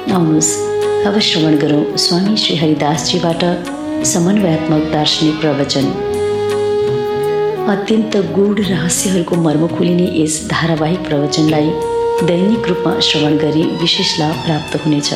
आउनुहोस् अब श्रवण गरौँ स्वामी श्री हरिदासजीबाट समन्वयात्मक दार्शनिक प्रवचन। अत्यन्त गूढ रहस्यहरूको मर्म खोलिने यस धारावाहिक प्रवचनलाई दैनिक रूपमा श्रवण गरी विशेष लाभ प्राप्त हुनेछ।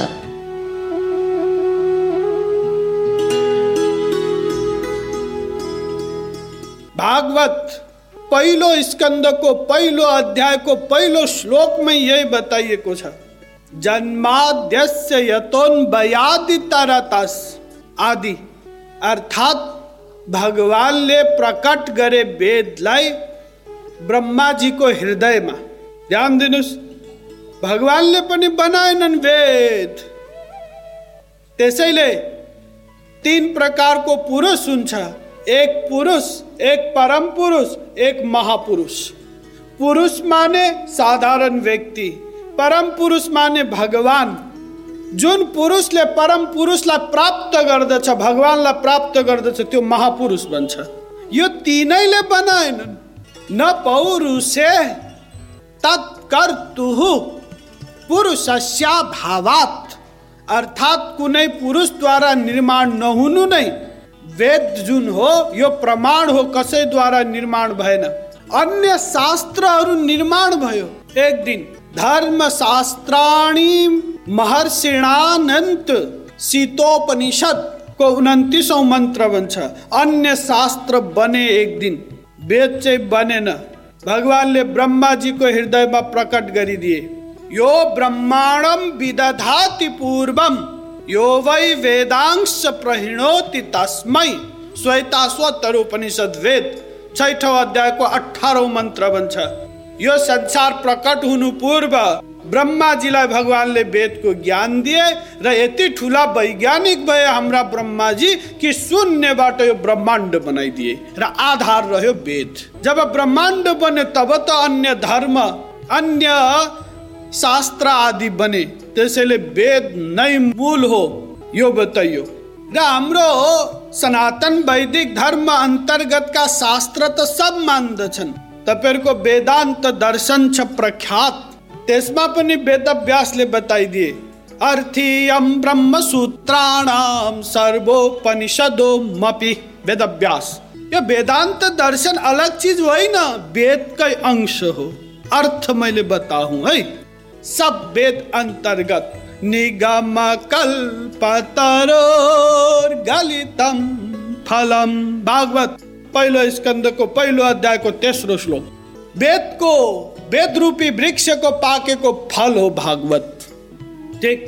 भागवत पहिलो स्कंद को पहिलो अध्याय को पहिलो श्लोक में यही बताइएको छ, जन्माद्यस्य यतोन्वयादि तरतस आदि, अर्थात भगवानले प्रकट गरे वेदलाई ब्रह्माजीको हृदयमा। ध्यान दिनुस्, भगवानले पनि बनाएनन् वेद। त्यसैले तीन प्रकारको पुरुष हुन्छ, एक पुरुष, एक परम पुरुष, एक महापुरुष। पुरुष माने साधारण व्यक्ति, परम पुरुष माने भगवान। जुन पुरुषले परम पुरुषलाई प्राप्त गर्दछ, भगवानलाई प्राप्त गर्दछ, त्यो महापुरुष बन्छ। यो तीनैले बनाएनन्। न पौरुषे तत्कर्तुः पुरुषस्य भावात्, अर्थात कुनै पुरुषद्वारा निर्माण नहुनु नै वेद जुन हो यो प्रमाण हो, कसैद्वारा निर्माण भएन। अन्य शास्त्रहरू निर्माण भयो एक दिन। धर्म शास्त्राणि महर्षिणानन्त शीतोपनिषद को 29औं मन्त्र भन्छ, अन्य शास्त्र बने एक दिन, वेद चाहिँ बनेन। भगवानले ब्रह्माजीको हृदयमा प्रकट गरिदिए, यो ब्रह्माण्डम विदधाति पूर्वम यो वै वेदांश प्रहिणोति तस्मै। श्वेताश्वतर उपनिषद वेद 6औं अध्यायको 18औं मन्त्र भन्छ, यो संसार प्रकट हुनु पूर्व ब्रह्माजीलाई भगवानले वेदको ज्ञान दिए र यति ठुला वैज्ञानिक भए हाम्रा ब्रह्माजी कि शून्यबाट यो ब्रह्माण्ड बनाइदिए र आधार रह्यो वेद। जब ब्रह्माण्ड बने तब त अन्य धर्म, अन्य शास्त्र आदि बने। त्यसैले वेद नै मूल हो यो बताइयो। र हाम्रो सनातन वैदिक धर्म अन्तर्गतका शास्त्र त सब मान्दछन्। तपाईहरुको वेदान्त दर्शन छ प्रख्यात, त्यसमा पनि वेदव्यासले बताइदिए, अर्थीयम ब्रह्मसूत्राणाम सर्वोपनिषदोमपि वेदव्यास। यो वेदान्त दर्शन अलग चीज होइन, वेदकै अंश हो। अर्थ मैले बताऊं है, सब वेद अंतर्गत। निगम कल्पतरोर गलितम फलम। भागवत पहिलो स्कंदको पहिलो अध्यायको 3रो श्लोक। वेदको, वेद रूपी वृक्षको पाकेको फल हो भागवत। ठीक।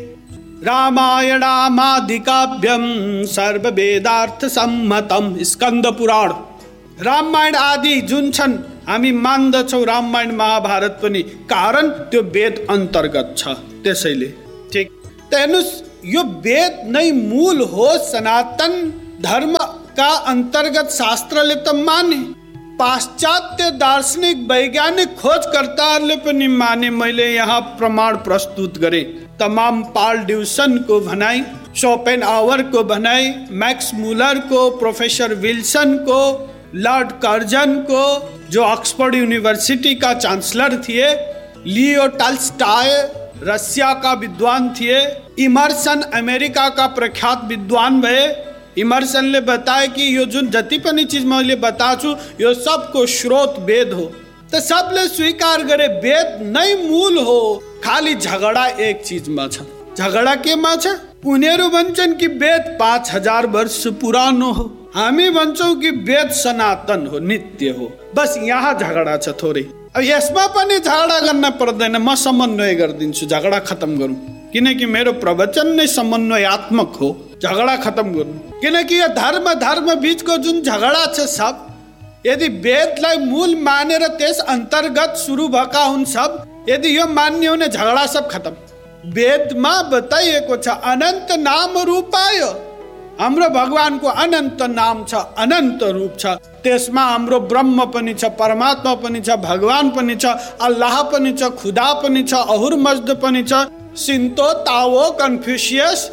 रामायणामादिकाव्यम सर्व वेदार्थ सम्मतम। स्कंद पुराण, रामायण आदि जुन छन् हामी मान्दछौँ, रामायण महाभारत पनि, कारण त्यो वेद अन्तर्गत छ। त्यसैले ठीक। हेर्नुस्, यो वेद नै मूल हो। सनातन धर्मका अन्तर्गत शास्त्रले त माने, पाश्चात्य दार्शनिक वैज्ञानिक खोजकर्ताहरूले पनि माने। मैले यहाँ प्रमाण प्रस्तुत गरेँ। तमाम पाल ड्युसनको भनाई, शोपेनहावर भनाई, मैक्स मुलर को, प्रोफेसर विल्सन को, लॉर्ड कर्जन को जो ऑक्सफोर्ड यूनिवर्सिटी का चांसलर थे, लियो टॉल्स्टॉय रसिया का विद्वान थे, इमर्सन अमेरिका का प्रख्यात विद्वान भए। इमर्सनले बताए कि यो जुन जति पनि चीज मैले बताछु यो सबको स्रोत वेद हो। त सबले स्वीकार गरे वेद नै मूल हो। खाली झगडा एक चीजमा छ। झगडा केमा छ? उनीहरू भन्छन् कि वेद 5000 वर्ष पुरानो हो, हामी भन्छौँ कि वेद सनातन हो, नित्य हो। बस यहाँ झगडा छ थोरै। अब यसमा पनि झगडा गर्न पर्दैन, म समन्वय गरिदिन्छु, झगडा खत्म गरौँ। किनकि मेरो प्रवचन नै समन्वयात्मक हो। झगडा खत्म गर्नु, किनकि यो धर्म बीचको जुन झगडा छ सब, यदि वेदलाई मूल मानेर त्यस अन्तर्गत सुरु भएका हुन् सब, यदि यो मान्ने हो भने झगडा सब खत्म। वेदमा बताइएको छ अनन्त नाम रूपाय। हाम्रो भगवानको अनन्त नाम छ, अनन्त रूप छ। त्यसमा हाम्रो ब्रह्म पनि छ, परमात्मा पनि छ, भगवान पनि छ, अल्लाह पनि छ, खुदा पनि छ, अहुर मज्द पनि छ, सिन्तो, ताओ, कन्फ्युसियस,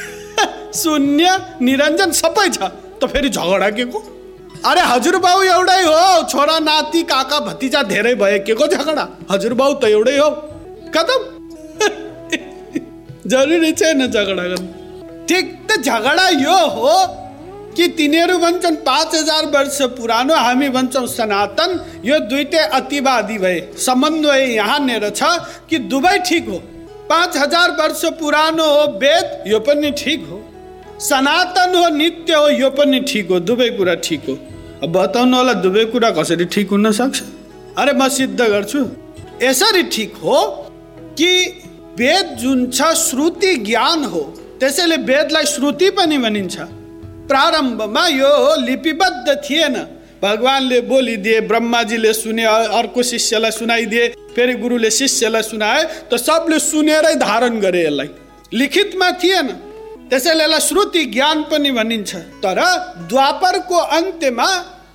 शून्य, निरञ्जन सबै छ। त फेरि झगडा के को? अरे हजुरबाउ एउटै हो, छोरा नाति काका भतिजा धेरै भए के को झगडा? हजुरबाउ त एउटै हो, खतम। जरुरी छैन झगडा गर्नु। ठिक त झगडा यो हो कि तिनीहरू भन्छन् 5000 वर्ष पुरानो, हामी भन्छौँ सनातन। यो दुईटै अतिवादी भए। समन्वय यहाँनिर छ कि दुवै ठिक हो। 5000 वर्ष पुरानो हो वेद, यो पनि ठिक हो। सनातन हो, नित्य हो, यो पनि ठिक हो। दुवै कुरा ठिक हो। अब बताउनु होला दुवै कुरा कसरी ठिक हुन सक्छ? अरे म सिद्ध गर्छु। यसरी ठिक हो कि वेद जुन छ श्रुति ज्ञान हो, त्यसैले वेदलाई श्रुति पनि भनिन्छ। प्रारम्भमा यो लिपिबद्ध थिएन, भगवानले बोलिदिए, ब्रह्माजीले सुने, अर्को शिष्यलाई सुनाइदिए, फेरि गुरुले शिष्यलाई सुनाए, त सबले सुनेरै धारण गरे। यसलाई लिखितमा थिएन, त्यसैले यसलाई श्रुति ज्ञान पनि भनिन्छ। तर द्वापरको अन्त्यमा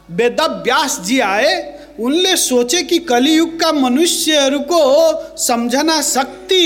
वेदव्यासजी आए। उनले सोचे कि कलियुगका मनुष्यहरूको सम्झना शक्ति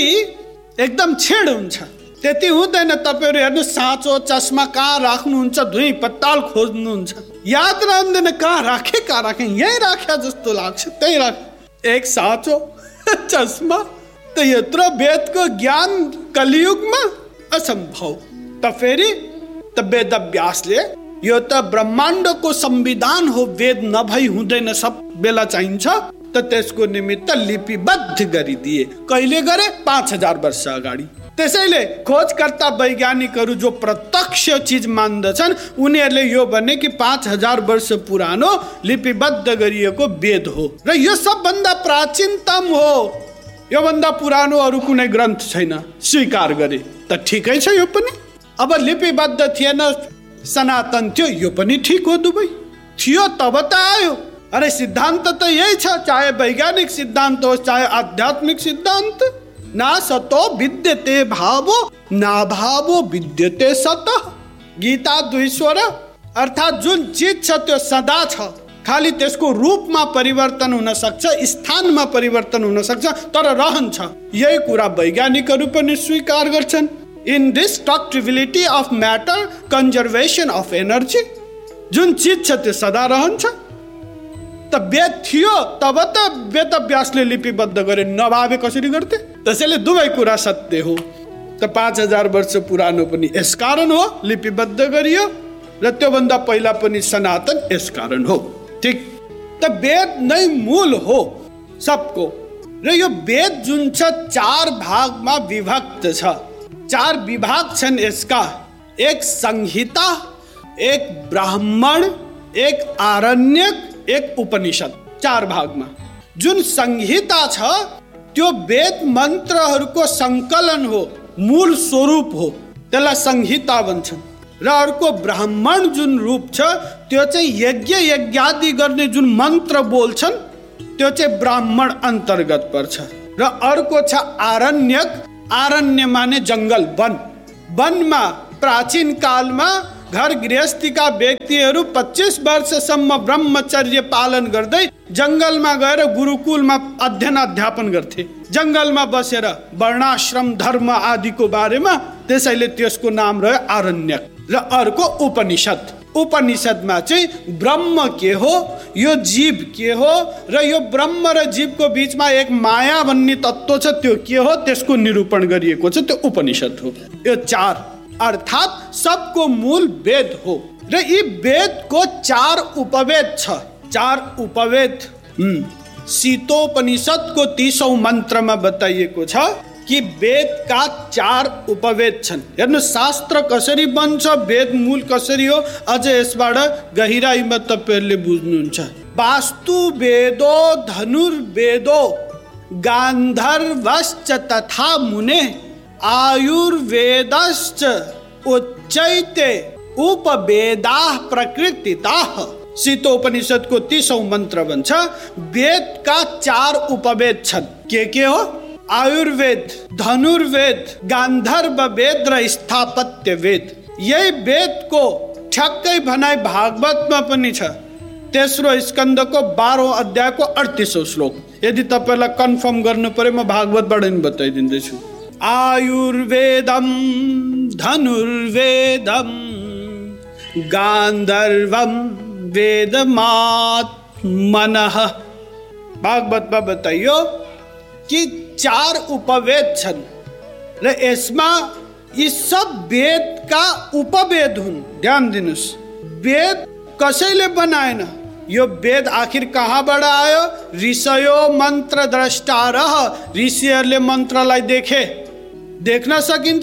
एकदम छेड हुन्छ, त्यति हुँदैन। तपाईँहरू हेर्नु, साँचो चस्मा कहाँ राख्नुहुन्छ, धुई पत्ताल खोज्नुहुन्छ, याद रहँदैन कहाँ राखे, यहीँ राख्या जस्तो लाग्छ, त्यही राख। एक साँचो चस्मा त यत्रो वेदको ज्ञान कलियुगमा असम्भव। त फेरि त वेदव्यासले यो त ब्रह्माण्डको संविधान हो, वेद नभई हुँदैन, सब बेला चाहिन्छ। त त्यसको निमित्त लिपिबद्ध गरिदिए। कहिले गरे? 5000 वर्ष अगाडि। त्यसैले खोजकर्ता वैज्ञानिकहरू जो प्रत्यक्ष चिज मान्दछन्, उनीहरूले यो भने कि 5000 वर्ष पुरानो लिपिबद्ध गरिएको वेद हो र यो सबभन्दा प्राचीनतम हो। योभन्दा पुरानो अरू कुनै ग्रन्थ छैन, स्वीकार गरे। त ठिकै छ यो पनि। अब लिपिबद्ध थिएन, सनातन थियो, यो पनि ठिक हो। दुवै थियो तब त आयो। अरे सिद्धान्त त यही छ, चाहे वैज्ञानिक सिद्धान्त हो चाहे आध्यात्मिक सिद्धान्त। ना सतो विद्यते भावो ना भावो विद्यते सतः। गीता 2 स्वर। अर्थात् जुन चिज छ त्यो सदा छ, खालि त्यसको रूपमा परिवर्तन हुन सक्छ, स्थानमा परिवर्तन हुन सक्छ, तर रहन्छ। यही कुरा वैज्ञानिकहरू पनि स्वीकार गर्छन्। इनडिस्ट्रक्टिबिलिटी of matter, conservation of energy. जुन चिज छ त्यो सदा रहन्छ। त वेद थियो तब त वेदव्यासले लिपिबद्ध गरे, नभावे कसरी गर्थे? त्यसैले दुवै कुरा सत्य हो। त 5000 वर्ष पुरानो पनि यसकारण हो लिपिबद्ध गरियो, र त्योभन्दा पहिला पनि सनातन यसकारण हो। ठिक। त वेद नै मूल हो सबको। र यो वेद जुन छ 4 भागमा विभक्त छ। 4 विभाग छन् यसका। एक संहिता, एक ब्राह्मण, एक आरण्यक, एक उपनिषद। 4 भागमा जुन संहिता छ त्यो वेद मन्त्रहरूको सङ्कलन हो, मूल स्वरूप हो, त्यसलाई संहिता भन्छन्। र अर्को ब्राह्मण जुन रूप छ त्यो चाहिँ यज्ञ यज्ञादि गर्ने जुन मन्त्र बोल्छन् त्यो चाहिँ ब्राह्मण अन्तर्गत पर्छ। र अर्को छ आरण्यक। आरण्य माने जङ्गल, वन। वनमा प्राचीन कालमा घर गृहस्थीका व्यक्तिहरू 25 वर्षसम्म ब्रह्मचर्य पालन गर्दै जङ्गलमा गएर गुरुकुलमा अध्ययन अध्यापन गर्थे, जङ्गलमा बसेर वर्णाश्रम धर्म आदिको बारेमा। त्यसैले त्यसको नाम रह्यो आरण्यक। र अर्को उपनिषद। उपनिषदमा चाहिँ ब्रह्म के हो, यो जीव के हो, र यो ब्रह्म र जीवको बिचमा एक माया भन्ने तत्त्व छ, त्यो के हो, त्यसको निरूपण गरिएको छ, त्यो उपनिषद हो। यो 4 अर्थात् सबको मूल वेद हो। र यी वेदको 4 उपवेद छ। 4 उपवेद। शीतोपनिषदको 30औं मन्त्रमा बताइएको छ कि वेदका 4 उपवेद छन्। हेर्नु, शास्त्र कसरी बन्छ, वेद मूल कसरी हो, अझ यसबाट गहिराइमा तपाईँहरूले बुझ्नुहुन्छ। वास्तु वेदो धनुर्वेदो गान्धर्वश्च तथा मुने आयुर्वेदश्च उच्चैते उपवेदाः प्रकृतिताः। शीतोपनिषदको 30औं मन्त्र भन्छ वेदका 4 उपवेद छन्। के हो? आयुर्वेद, धनुर्वेद, गान्धर्व वेद र स्थापत्य वेद। यही वेदको ठ्याक्कै भनाइ भागवतमा पनि छ। 3रो स्कन्धको 12औं अध्यायको 38औं श्लोक। यदि तपाईँलाई कन्फर्म गर्नु पर्यो म भागवतबाट नि बताइदिँदैछु। आयुर्वेदम धनुर्वेदम गान्धर्वम वेदमात्मनः। भागवतमा बताइयो कि 4 उपवेद छन्। र यसमा यी सब वेदका उपवेद हुन्। ध्यान दिनुस्, वेद कसैले बनाएन। यो वेद आखिर कहाँबाट आयो? ऋषयो मन्त्र द्रष्टारः, ऋषिहरूले मन्त्रलाई देख्न सकिन्छ।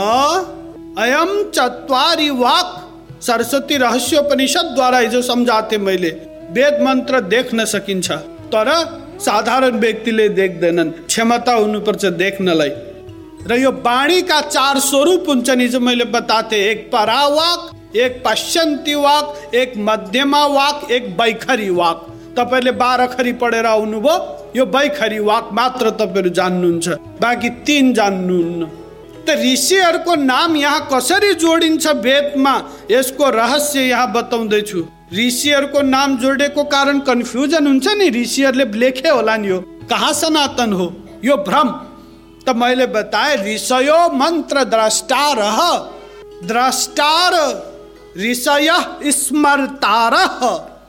अयम चत्वारि वाक, सरस्वती रहस्योपनिषद्द्वारा हिजो सम्झाते मैले, वेद मन्त्र देख्न सकिन्छ, तर साधारण व्यक्तिले देख्दैनन्, क्षमता हुनुपर्छ देख्नलाई। र यो वाणीका 4 स्वरूप हुन्छन्, हिजो मैले बताते, एक परावाक, एक पश्यन्ती वाक, एक मध्यमा वाक, एक बैखरी वाक। तपाईले 12 खरी पढेर आउनुभयो, यो बैखरी वाक मात्र तपाईहरु जान्नुहुन्छ, बाँकी 3 जान्नुहुन्न। त ऋषिहरूको नाम यहाँ कसरी जोडिन्छ वेदमा, यसको रहस्य यहाँ बताउँदैछु। ऋषिहरूको नाम जोडेको कारण कन्फ्युजन हुन्छ नि, ऋषिहरूले लेखे होला नि, यो कहाँ सनातन हो यो भ्रम। त मैले बताए ऋषयो मन्त्र द्रष्टारः, द्रष्टार ऋषय स्मर्तारः,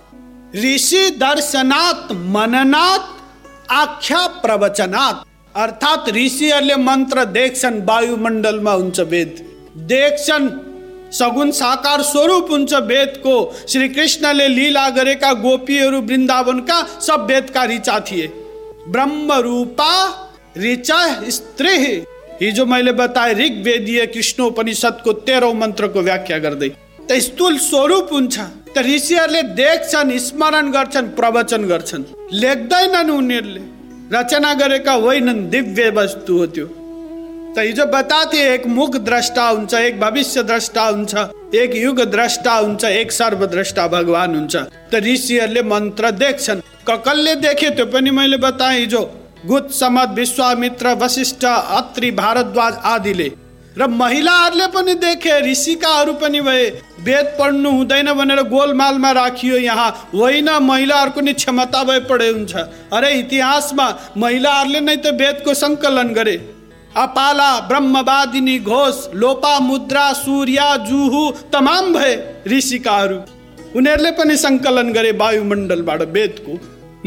ऋषि दर्शनात् मननात् आख्या प्रवचनात्। अर्थात् ऋषिहरूले मन्त्र देख्छन्, वायुमण्डलमा हुन्छ वेद, देख्छन्, सगुण साकार स्वरूप हुन्छ वेदको। श्री कृष्णले लीला गरेका गोपीहरू वृन्दावनका सब वेदका ऋचा थिए। ब्रह्म रूपा ऋचा स्त्री, हिजो मैले बताए ऋग्वेदीय कृष्णोपनिषदको 13औं मन्त्रको व्याख्या गर्दै। त स्थूल स्वरूप हुन्छ। त ऋषिहरूले देख्छन्, स्मरण गर्छन्, प्रवचन गर्छन्, लेख्दैनन्, उनीहरूले रचना गरेका होइनन्, दिव्य वस्तु हो त्यो। त हिजो बताते एक मुख द्रष्टा हुन्छ, एक भविष्य द्रष्टा हुन्छ, एक युग द्रष्टा हुन्छ, एक सर्वद्रष्टा भगवान हुन्छ। त ऋषिहरूले मन्त्र देख्छन्। कसले देखे त्यो पनि मैले बताएँ हिजो, गुत, समत, विश्वामित्र, वशिष्ठ, अत्रि, भारद्वाज आदिले। र महिलाहरूले पनि देखे, ऋषिकाहरू पनि भए। वेद पढ्नु हुँदैन भनेर गोलमालमा राखियो यहाँ, होइन, महिलाहरूको नि क्षमता भए पढे हुन्छ। अरे इतिहासमा महिलाहरूले नै त वेदको सङ्कलन गरे। अपाला, ब्रह्मवादिनी घोष, लोपा मुद्रा, सूर्या, जुहु तमाम भए ऋषिकाहरू, उनीहरूले पनि सङ्कलन गरे वायुमण्डलबाट वेदको।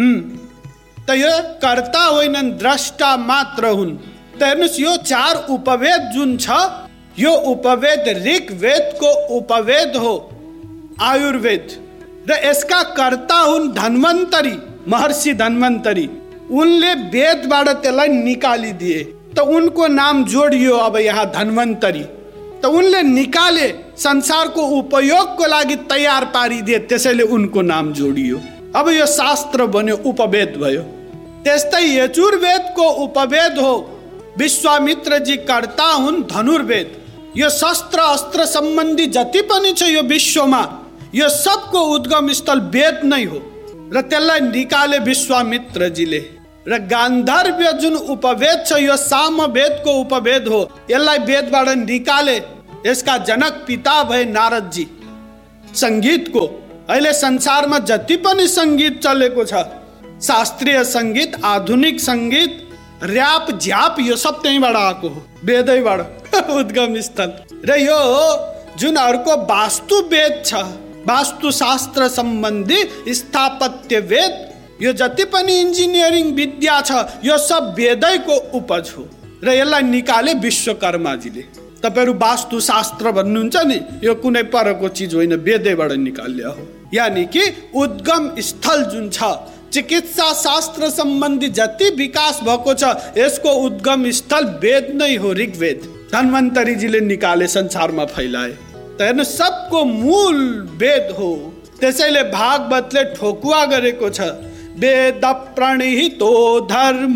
त यो कर्ता होइनन्, द्रष्टा मात्र हुन्। त हेर्नुहोस्, यो 4 उपवेद जुन छ, यो उपवेद ऋग्वेदको उपवेद हो, आयुर्वेद, र यसका कर्ता हुन् धन्वन्तरी, महर्षि धन्वन्तरी। उनले वेदबाट त्यसलाई निकालिदिए, त उनको नाम जोडियो अब यहाँ धन्वन्तरी। त उनले निकाले, संसारको उपयोगको लागि तयार पारिदिए, त्यसैले उनको नाम जोडियो। अब यो शास्त्र बन्यो, उपवेद भयो। त्यस्तै यजुर्वेदको उपवेद हो, विश्वामित्रजी कर्ता हुन् धनुर्वेद। यो शस्त्र अस्त्र सम्बन्धी जति पनि छ यो विश्वमा, यो सबको उद्गम स्थल वेद नै हो, र त्यसलाई निकाले विश्वामित्रजीले। र गान्धर्व जुन उपवेद छ, यो सामवेदको उपवेद हो, यसलाई वेदबाट निकाले। यसका जनक पिता भए नारदजी। सङ्गीतको अहिले संसारमा जति पनि सङ्गीत चलेको छ, शास्त्रीय सङ्गीत, आधुनिक सङ्गीत, र्याप, झ्याप, यो सब त्यहीँबाट आएको हो, वेदैबाट उद्गम स्थल। र यो जुन अर्को वास्तु वेद छ, वास्तुशास्त्र सम्बन्धी स्थापत्य वेद, यो जति पनि इन्जिनियरिङ विद्या छ, यो सब वेदैको उपज हो, र यसलाई निकाले विश्वकर्माजीले। तपाईहरु वास्तुशास्त्र भन्नुहुन्छ नि, यो कुनै परको चिज होइन, वेदैबाट निकाल्यो हो। यानी कि उद्गम स्थल जुन छ, चिकित्सा शास्त्र सम्बन्धी जति विकास भएको छ, यसको उद्गम स्थल वेद नै हो, ऋग्वेद। धन्वन्तरीजीले निकाले, संसारमा फैलाए। त हेर्नु, सबको मूल वेद हो। त्यसैले भागवतले ठोकुवा गरेको छ, वेद प्रणिहितो धर्म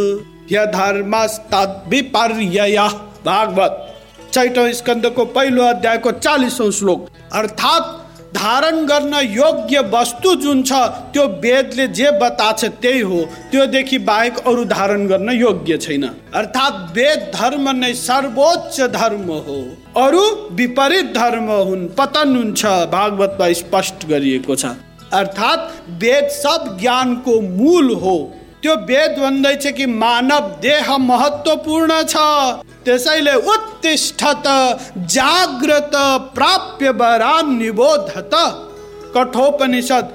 यधर्मस्तद् विपर्ययः। भागवत 6औं स्कन्धको 1 अध्यायको 40औं श्लोक। अर्थात् धारण गर्न योग्य वस्तु जुन छ, त्यो वेदले जे बताछ त्यही हो, त्योदेखि बाहेक अरू धारण गर्न योग्य छैन। अर्थात् वेद धर्म नै सर्वोच्च धर्म हो, अरू विपरीत धर्म हुन्, पतन हुन्छ, भागवतमा स्पष्ट गरिएको छ। अर्थात् वेद सब ज्ञानको मूल हो। त्यो वेद भन्दैछ कि मानव देह महत्त्वपूर्ण छ, त्यसैले उत्तिष्ठत जाग्रत प्राप्य वरान् निबोधत। कठोपनिषद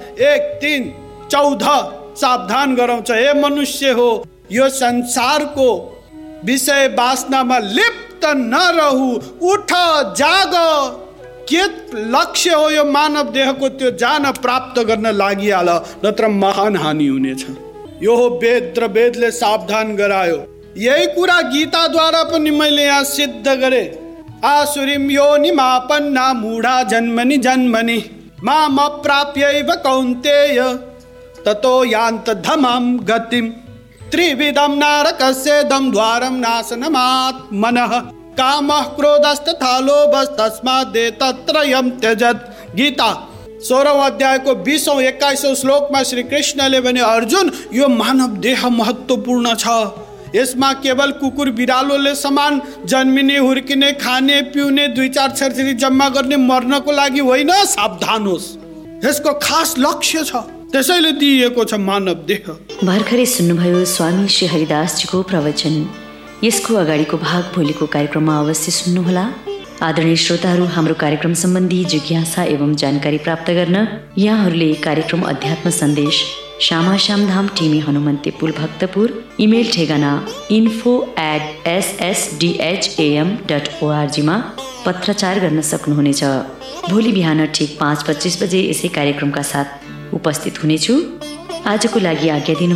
1:3-14 सावधान गराउँछ, हे मनुष्य हो, यो संसारको विषय वासनामा लिप्त नरहु, उठ जाग। के लक्ष्य हो यो मानव देहको त्यो जान प्राप्त गर्न लागिहाल, नत्र महान हानि हुनेछ। यो हो वेद र वेदले सावधान गरायो। यही कुरा गीताद्वारा पनि मैले यहाँ सिद्ध गरे। आसुरीं योनिमापन्ना मूढा जन्मनि जन्मनि माम अप्राप्यैव कौन्तेय ततो यान्त धमां गतिं त्रिविधं नरकस्येदं द्वारं नाशनमात्मनः कामः क्रोधस्तथा लोभस्तस्मादेतत्त्रयं त्यजत्। गीता 16औं अध्यायको 20औं 21औं श्लोकमा श्री कृष्णले भने अर्जुन, यो मानव देह महत्त्वपूर्ण छ। यसमा केवल कुकुर बिरालोले समान जन्मिने, हुर्किने, खाने, पिउने, 2-4 छरछरी जम्मा गर्ने, मर्नको लागि होइन। सावधान होस्, यसको खास लक्ष्य छ, त्यसैले दिइएको छ मानव देह। भर्खरै सुन्नुभयो स्वामी श्री हरिदासजीको प्रवचन। यसको अगाडिको भाग भोलिको कार्यक्रममा अवश्य सुन्नुहोला। आदरणीय श्रोताहरू, हाम्रो कार्यक्रम सम्बन्धी जिज्ञासा एवं जानकारी प्राप्त गर्न यहाँहरूले कार्यक्रम अध्यात्म सन्देश श्यामाश्यामधाम टिमी हनुमन्तेपुल भक्तपुर, इमेल ठेगाना info@shdham.org मा पत्राचार गर्न सक्नुहुनेछ। भोलि बिहान ठिक 5:25 बजे यसै कार्यक्रमका साथ उपस्थित हुनेछु। आजको लागि आज्ञा दिनु।